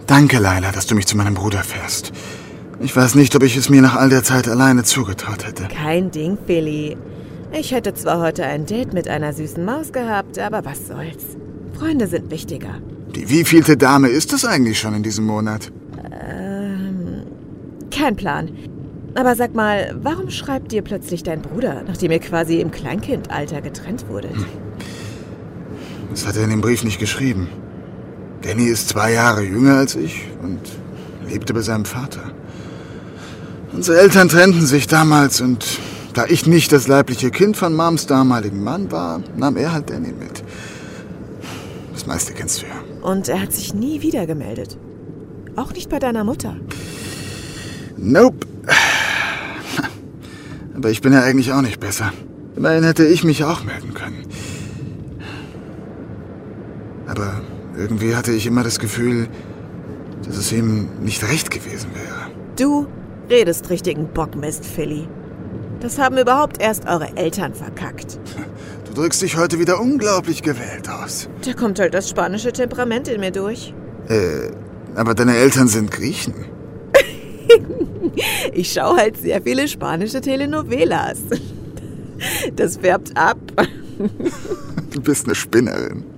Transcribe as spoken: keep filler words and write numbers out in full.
Danke, Laila, dass du mich zu meinem Bruder fährst. Ich weiß nicht, ob ich es mir nach all der Zeit alleine zugetraut hätte. Kein Ding, Philly. Ich hätte zwar heute ein Date mit einer süßen Maus gehabt, aber was soll's. Freunde sind wichtiger. Die wievielte Dame ist es eigentlich schon in diesem Monat? Ähm, kein Plan. Aber sag mal, warum schreibt dir plötzlich dein Bruder, nachdem ihr quasi im Kleinkindalter getrennt wurdet? Hm. Das hat er in dem Brief nicht geschrieben. Danny ist zwei Jahre jünger als ich und lebte bei seinem Vater. Unsere Eltern trennten sich damals und da ich nicht das leibliche Kind von Moms damaligen Mann war, nahm er halt Danny mit. Das meiste kennst du ja. Und er hat sich nie wieder gemeldet? Auch nicht bei deiner Mutter? Nope. Aber ich bin ja eigentlich auch nicht besser. Immerhin hätte ich mich auch melden können. Aber irgendwie hatte ich immer das Gefühl, dass es ihm nicht recht gewesen wäre. Du redest richtigen Bockmist, Philly. Das haben überhaupt erst eure Eltern verkackt. Du drückst dich heute wieder unglaublich gewählt aus. Da kommt halt das spanische Temperament in mir durch. Äh, aber deine Eltern sind Griechen. Ich schaue halt sehr viele spanische Telenovelas. Das färbt ab. Du bist eine Spinnerin.